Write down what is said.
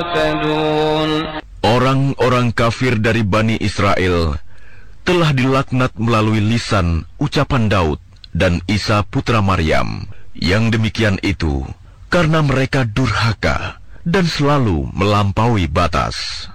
يعتدون. Orang-orang kafir dari Bani Israel telah dilaknat melalui lisan ucapan Daud dan Isa putra Maryam. Yang demikian itu karena mereka durhaka dan selalu melampaui batas.